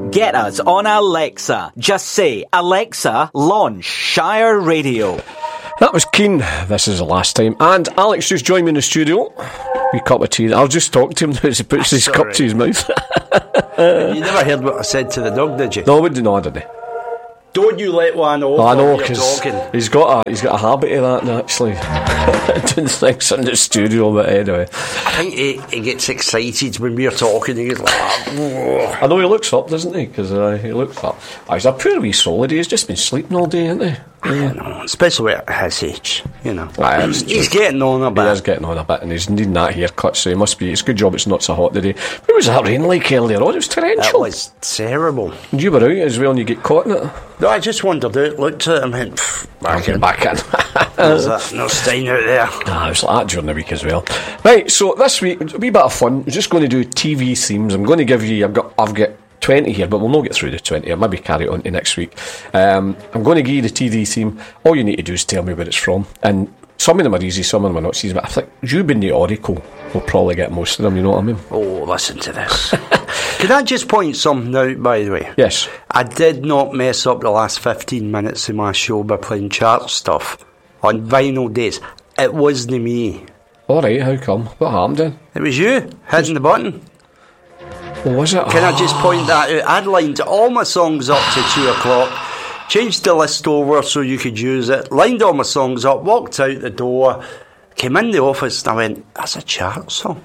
Get us on Alexa. Just say, Alexa, launch Shire Radio. That was Keane. This is the last time. And Alex just joined me in the studio. Wee cup of tea. I'll just talk to him as he puts his cup to his mouth. You never heard what I said to the dog, did you? No, I wouldn't know, did he? Don't you let one off. I know, because he's got a habit of that, actually. Doing things in the studio, but anyway. I think he gets excited when we're talking. He gets like, whoa. I know he looks up, doesn't he? Because he looks up. He's a poor wee soul. He's just been sleeping all day, hasn't he? I know, especially at his age, you know. He's getting on a bit. He is getting on a bit, and he's needing that haircut, so he must be. It's a good job it's not so hot today. What was that rain like earlier on? It was torrential. It was terrible. And you were out as well, and you get caught in it. No, I just wandered out, looked at it, and went, back in. There's that, no stain out there. It was like that during the week as well. Right, so this week, a wee bit of fun. We're just going to do TV themes. I'm going to give you, I've got 20 here, but we'll not get through the 20. I'll maybe carry it on to next week. I'm going to give you the TV theme. All you need to do is tell me where it's from. And some of them are easy, some of them are not easy. But I think you being the Oracle will probably get most of them, you know what I mean? Oh, listen to this. Can I just point something out, by the way? Yes. I did not mess up the last 15 minutes of my show by playing chart stuff on vinyl days. It wasn't me. Alright, how come? What happened then? It was you, hitting the button. Oh, was it? Can I just point that out? I'd lined all my songs up to 2 o'clock, changed the list over so you could use it, lined all my songs up, walked out the door, came in the office, and I went, that's a chart song.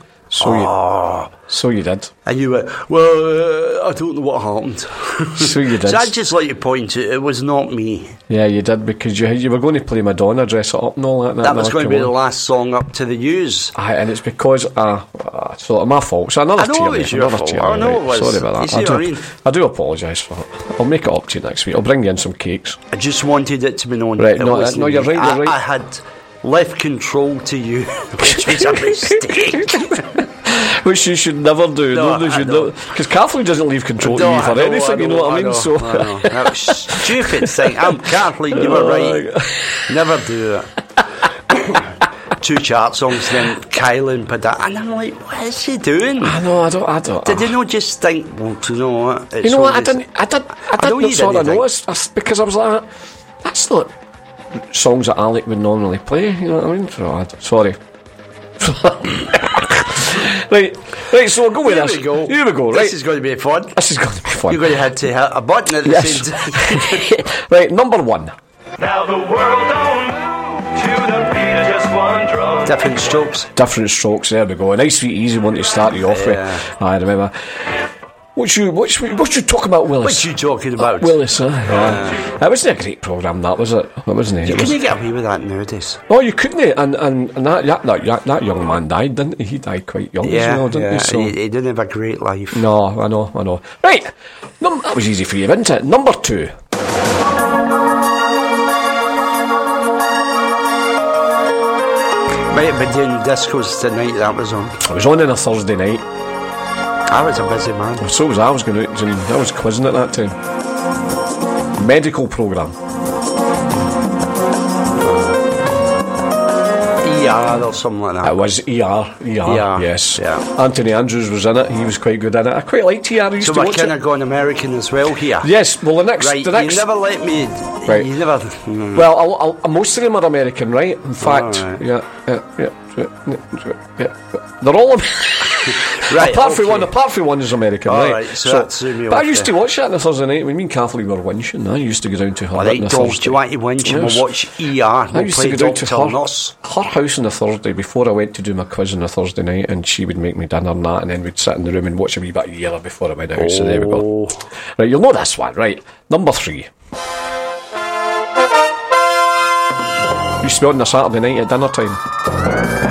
So you did. And you went, well, I don't know what happened. So you did. So I'd just like to point out, it was not me. Yeah, you did, because you were going to play Madonna, Dress It Up and all that. That was going to be the last song up to the use. And it's because, so my fault. So another I know it was your fault. I know it was. Sorry about that. You see what I mean? I do apologise for it. I'll make it up to you next week. I'll bring you in some cakes. I just wanted it to be known. Right, no, you're right, you're right. I had left control to you, which was a mistake. Which you should never do. No, because Kathleen doesn't leave control to you for anything, you know what I mean? So that was a stupid thing. I'm Kathleen, you were right. Never do that. 2 chart songs, then Kyle and Pada, and I'm like, what is she doing? I know, I don't. Did you not just think, well, do you know what? You know what? I didn't sort of notice, because I was like, that's not songs that Alec would normally play. You know what I mean? So, sorry. Right, so we'll go with this. Here we go, right? This is going to be fun. You're going to have to hit a button at the same time. Right, number 1. Now the world don't move to the beat of just one drum. Different strokes, there we go. A nice, sweet, easy one to start you off with. I remember. What you talking about, Willis? What you talking about? Willis, yeah. That wasn't a great programme, that was it? That wasn't it? You couldn't get away with that nowadays. Oh, you couldn't, and that young man died, didn't he? He died quite young as well, didn't he? So, he didn't have a great life. No, I know. Right, that was easy for you, wasn't it? Number 2. Might have been doing discos tonight, that was on. I was on a Thursday night. I was a busy man. So was I. Was going out and I was quizzing at that time. Medical programme. ER or something like that. It was ER, yes. Yeah. Anthony Andrews was in it. He was quite good in it. I quite liked ER. I used to we're watch kind it. of going American as well here. Yes. Well, the next. You never let me. Right. You never. Well, most of them are American, right? In fact, right. Yeah. They're all. Right, apart from one is American, right? So that's me. But I used to watch that on a Thursday night when me and Kathleen were winching. I used to go down to her. Alright, dolls, do you want to winch and we'll watch ER? I used to go down to her house on a Thursday before I went to do my quiz on a Thursday night, and she would make me dinner and that, and then we'd sit in the room and watch a wee bit of ER before I went out. So there we go. Right, you'll know this one, right? Number 3. Used to be on a Saturday night at dinner time.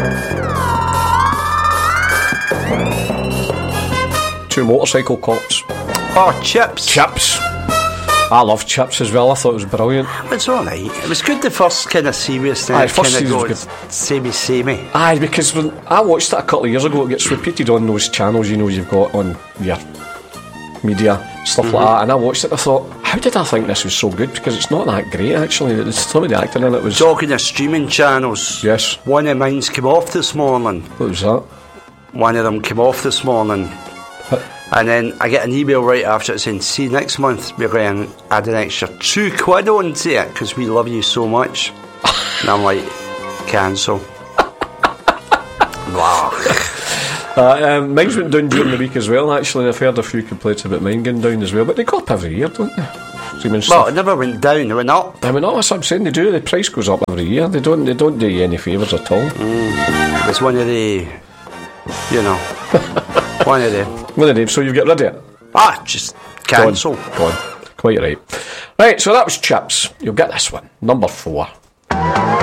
2 motorcycle cops. Oh, Chips. I love Chips as well. I thought it was brilliant. It was alright. It was good the first kind of serious thing. First season was good. Samey. Aye, because when I watched it a couple of years ago, it gets repeated on those channels, you know, you've got on your media, stuff like that, and I watched it and I thought, how did I think this was so good? Because it's not that great, actually. Some of the acting in it was... Talking of streaming channels. Yes. One of mine's came off this morning. What was that? One of them came off this morning. And then I get an email right after it saying, see, next month we're going to add an extra £2 onto it because we love you so much. And I'm like, cancel. Wow. Mine's went down during the week as well, actually. I've heard a few complaints about mine going down as well, but they go up every year, don't they? Well, it never went down, it went up. I mean, that's what I'm saying, they do. The price goes up every year. They don't do you any favours at all. It's one of the, you know, one of them. One of them, so you get rid of it. Just cancel. Go on. Quite right. Right, so that was Chips. You'll get this one. Number 4.